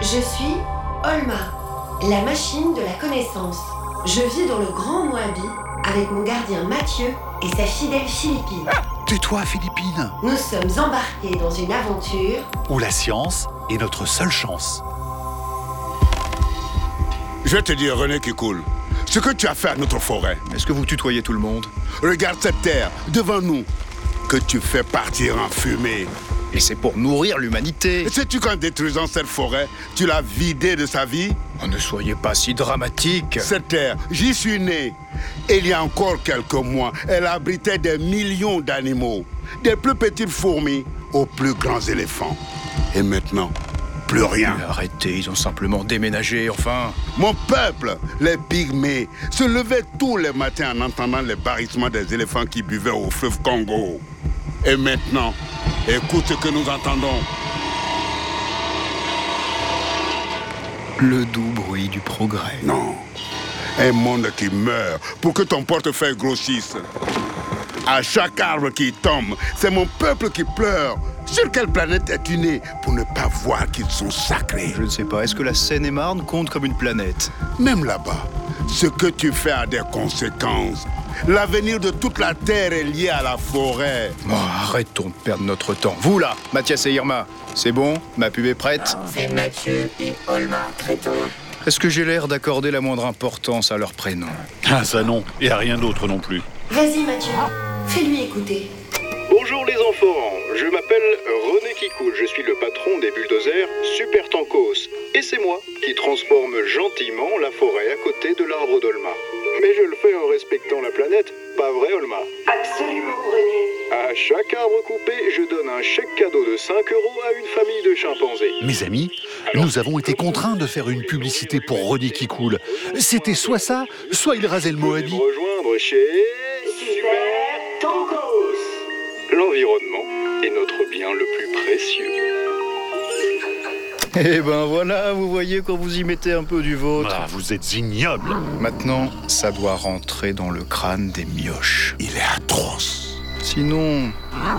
Je suis Olma, la machine de la connaissance. Je vis dans le Grand Moabi avec mon gardien Mathieu et sa fidèle Philippine. Tais-toi, Philippine. Nous sommes embarqués dans une aventure Où la science est notre seule chance. Je vais te dire, René qui coule, ce que tu as fait à notre forêt. Est-ce que vous tutoyez tout le monde? Regarde cette terre devant nous, que tu fais partir en fumée. Et c'est pour nourrir l'humanité. Et sais-tu qu'en détruisant cette forêt, tu l'as vidée de sa vie? Oh, ne soyez pas si dramatique. Cette terre, j'y suis né. Et il y a encore quelques mois, elle abritait des millions d'animaux, des plus petites fourmis aux plus grands éléphants. Et maintenant, plus rien. Mais arrêtez, ils ont simplement déménagé, enfin. Mon peuple, les pygmées, se levait tous les matins en entendant les barrissements des éléphants qui buvaient au fleuve Congo. Et maintenant, écoute ce que nous entendons. Le doux bruit du progrès. Non, un monde qui meurt pour que ton portefeuille grossisse. À chaque arbre qui tombe, c'est mon peuple qui pleure. Sur quelle planète es-tu né pour ne pas voir qu'ils sont sacrés? Je ne sais pas, est-ce que la Seine-et-Marne compte comme une planète? Même là-bas, ce que tu fais a des conséquences. L'avenir de toute la Terre est lié à la forêt. Oh, arrêtons de perdre notre temps. Vous là, Mathias et Irma, c'est bon? Ma pub est prête? C'est Mathieu et Olma Tréton. Est-ce que j'ai l'air d'accorder la moindre importance à leur prénom? Ah ça non, et à rien d'autre non plus. Vas-y Mathieu, fais-lui écouter. Bonjour les enfants, je m'appelle René Kikoul, je suis le patron des bulldozers Super Tankos. Et c'est moi qui transforme gentiment la forêt à côté de l'arbre d'Olma. Mais je le fais en respectant la planète, pas vrai Olma? Absolument René. À chaque arbre coupé, je donne un chèque cadeau de 5 € à une famille de chimpanzés. Mes amis, nous avons été contraints de faire une publicité pour René qui coule. C'était soit ça, soit il rasait le Moabi. Me rejoindre chez Super Tankos. l'environnement est notre bien le plus précieux. Eh ben voilà, vous voyez quand vous y mettez un peu du vôtre. Ah, vous êtes ignoble. Maintenant, ça doit rentrer dans le crâne des mioches. Il est atroce. Sinon,